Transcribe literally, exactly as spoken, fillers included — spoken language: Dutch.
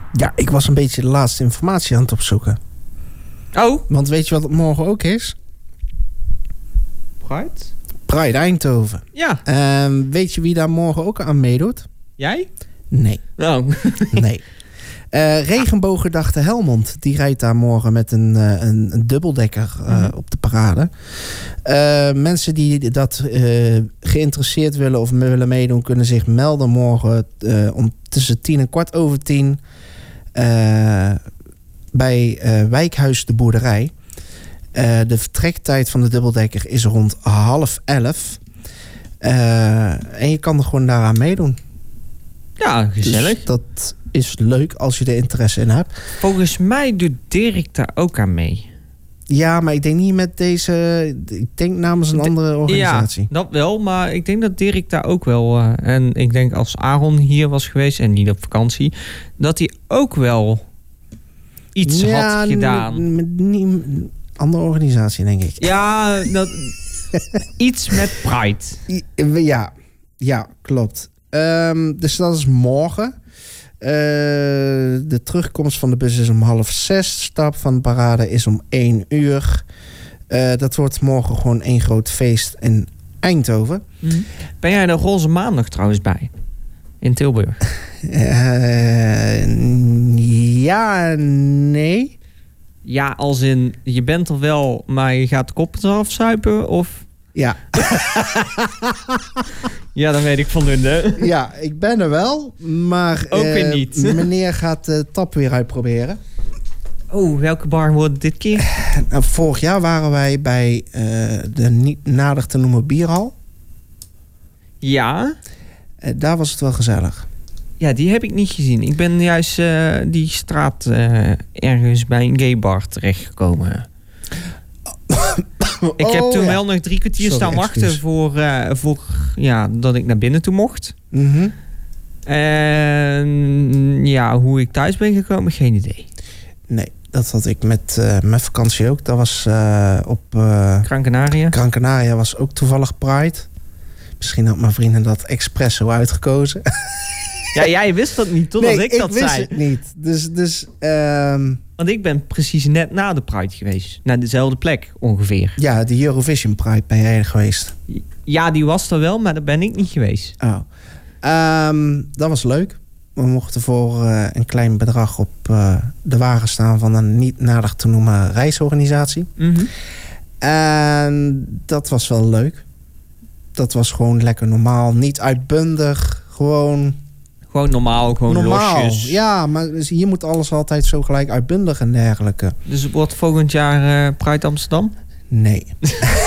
Ja, ik was een beetje de laatste informatie aan het opzoeken. Oh. Want weet je wat het morgen ook is? Pride? Pride Eindhoven. Ja. Um, weet je wie daar morgen ook aan meedoet? Jij? Nee. Oh. Nee. Uh, Regenbooggedachte Helmond, die rijdt daar morgen met een, uh, een, een dubbeldekker uh, mm-hmm. op de parade. Uh, mensen die dat uh, geïnteresseerd willen of willen meedoen, kunnen zich melden morgen uh, om tussen tien en kwart over tien uh, bij uh, Wijkhuis de Boerderij. Uh, de vertrektijd van de dubbeldekker is rond half elf. Uh, en je kan er gewoon daaraan meedoen. Ja, gezellig. Dus dat is leuk als je er interesse in hebt. Volgens mij doet Dirk daar ook aan mee. Ja, maar ik denk niet met deze... Ik denk namens een andere organisatie. Ja, dat wel. Maar ik denk dat Dirk daar ook wel... Uh, en ik denk als Aaron hier was geweest en niet op vakantie... dat hij ook wel iets ja, had gedaan. Met niet andere organisatie, denk ik. Ja, dat, iets met Pride. Ja, ja, klopt. Um, dus dat is morgen. Uh, de terugkomst van de bus is om half zes. Stap van de parade is om één uur. Uh, dat wordt morgen gewoon één groot feest in Eindhoven. Mm. Ben jij de Roze Maandag trouwens bij? In Tilburg? Uh, ja, nee. Ja, als in, je bent er wel, maar je gaat de koppen afzuipen, of... Ja. Ja, dan weet ik van hun, hè? Ja, ik ben er wel, maar... Ook uh, weer niet. Meneer gaat de tap weer uitproberen. Oh, welke bar wordt het dit keer? Nou, vorig jaar waren wij bij uh, de niet nader te noemen bierhal. Ja. Uh, daar was het wel gezellig. Ja, die heb ik niet gezien. Ik ben juist uh, die straat uh, ergens bij een gay bar terechtgekomen. Ik heb oh, toen ja. wel nog drie kwartier Sorry, staan wachten excuus. voor, uh, voor ja, dat ik naar binnen toe mocht. Mm-hmm. En ja, hoe ik thuis ben gekomen, geen idee. Nee, dat had ik met uh, mijn vakantie ook. Dat was uh, op... Uh, Gran Canaria. Gran Canaria was ook toevallig Pride. Misschien had mijn vrienden dat expres zo uitgekozen. Ja, jij wist dat niet, totdat nee, ik dat ik wist zei. het niet. Dus... dus um... Want ik ben precies net na de Pride geweest. Naar dezelfde plek, ongeveer. Ja, de Eurovision Pride ben jij geweest. Ja, die was er wel, maar daar ben ik niet geweest. Oh. Um, dat was leuk. We mochten voor uh, een klein bedrag op uh, de wagen staan van een niet nader te noemen reisorganisatie. Mm-hmm. En dat was wel leuk. Dat was gewoon lekker normaal. Niet uitbundig. Gewoon... Gewoon normaal, gewoon normaal. losjes. Ja, maar hier moet alles altijd zo gelijk uitbundig en dergelijke. Dus het wordt volgend jaar uh, Pride Amsterdam? Nee.